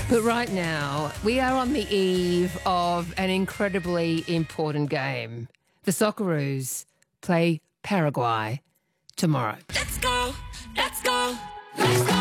But right now, we are on the eve of an incredibly important game. The Socceroos play Paraguay tomorrow. Let's go, let's go, let's go.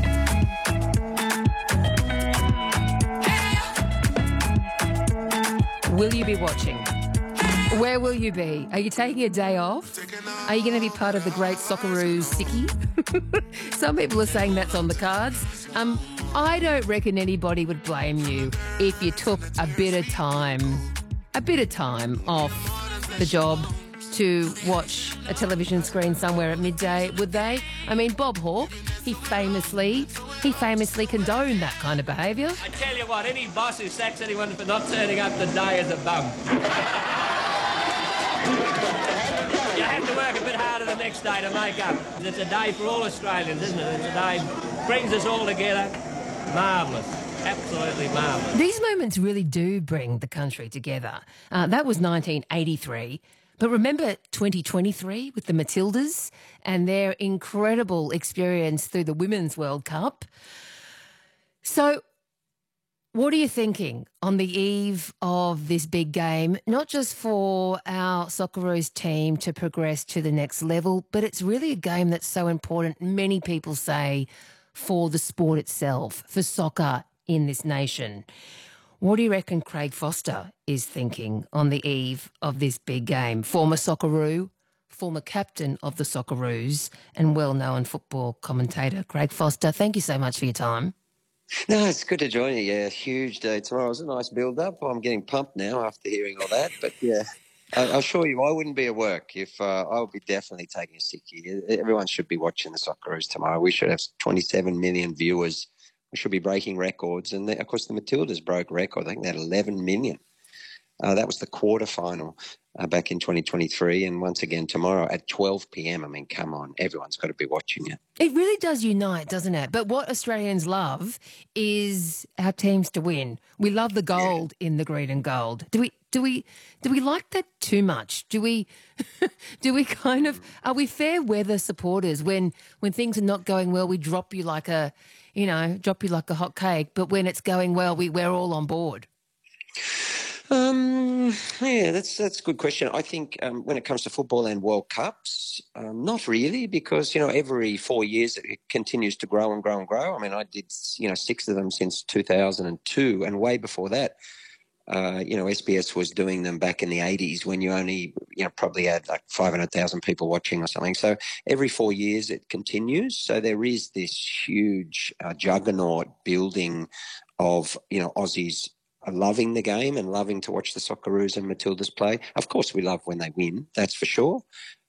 Will you be watching? Where will you be? Are you taking a day off? Are you going to be part of the great Socceroos sickie? Some people are saying that's on the cards. I don't reckon anybody would blame you if you took a bit of time off the job to watch a television screen somewhere at midday, would they? I mean, Bob Hawke, he famously condoned that kind of behaviour. I tell you what, any boss who sacks anyone for not turning up the day is a bum. You have to work a bit harder the next day to make up. It's a day for all Australians, isn't it? It's a day brings us all together. Marvellous. Absolutely marvellous. These moments really do bring the country together. That was 1983. But remember 2023 with the Matildas and their incredible experience through the Women's World Cup. So what are you thinking on the eve of this big game, not just for our Socceroos team to progress to the next level, but it's really a game that's so important, many people say, for the sport itself, for soccer in this nation. What do you reckon Craig Foster is thinking on the eve of this big game? Former Socceroo, former captain of the Socceroos and well-known football commentator Craig Foster, thank you so much for your time. No, it's good to join you. Yeah, huge day tomorrow. It was a nice build-up. I'm getting pumped now after hearing all that. But, yeah, I assure you I wouldn't be at work if I would be definitely taking a sickie. Everyone should be watching the Socceroos tomorrow. We should have 27 million viewers. We should be breaking records. And, of course, the Matildas broke record. I think they had 11 million. That was the quarterfinal back in 2023. And once again tomorrow at 12 p.m. I mean, come on, everyone's got to be watching it. It really does unite, doesn't it? But what Australians love is our teams to win. We love the gold in the green and gold. Do we like that too much? Do we kind of, are we fair weather supporters when things are not going well, we drop you like a hot cake, but when it's going well, we're all on board? Yeah, that's a good question. I think when it comes to football and World Cups, not really, because, every 4 years it continues to grow and grow and grow. I mean, I did, 6 of them since 2002, and way before that, SBS was doing them back in the 80s when you only, probably had like 500,000 people watching or something. So every 4 years it continues. So there is this huge juggernaut building of, Aussies loving the game and loving to watch the Socceroos and Matildas play. Of course, we love when they win, that's for sure.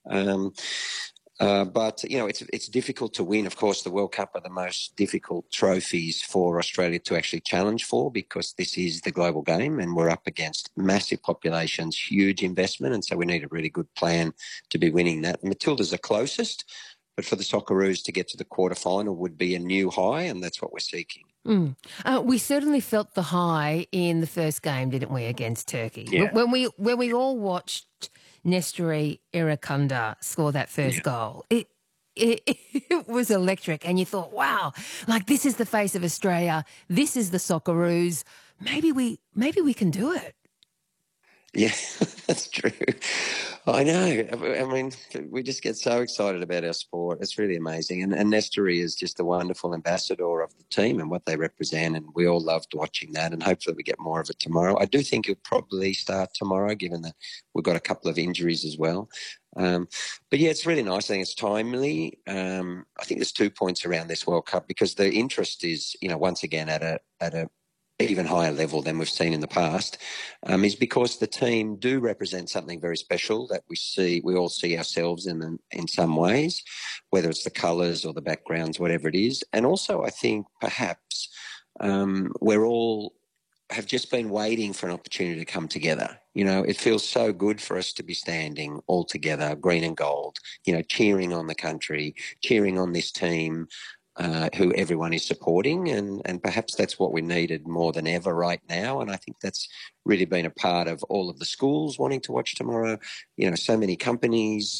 But, it's difficult to win. Of course, the World Cup are the most difficult trophies for Australia to actually challenge for, because this is the global game and we're up against massive populations, huge investment, and so we need a really good plan to be winning that. Matildas are closest, but for the Socceroos to get to the quarterfinal would be a new high, and that's what we're seeking. We certainly felt the high in the first game, didn't we, against Turkey? Yeah. When we all watched Nestori Irakunda score that first goal, it was electric, and you thought, wow, like this is the face of Australia. This is the Socceroos. Maybe we can do it. Yeah, that's true. I know. I mean, we just get so excited about our sport. It's really amazing. And Nestori is just a wonderful ambassador of the team and what they represent, and we all loved watching that, and hopefully we get more of it tomorrow. I do think he'll probably start tomorrow, given that we've got a couple of injuries as well. But, yeah, it's really nice. I think it's timely. I think there's 2 points around this World Cup, because the interest is, once again at a even higher level than we've seen in the past, is because the team do represent something very special that we all see ourselves in some ways, whether it's the colours or the backgrounds, whatever it is. And also I think perhaps we're all have just been waiting for an opportunity to come together. It feels so good for us to be standing all together, green and gold, cheering on the country, cheering on this team, who everyone is supporting, and perhaps that's what we needed more than ever right now. And I think that's really been a part of all of the schools wanting to watch tomorrow. So many companies,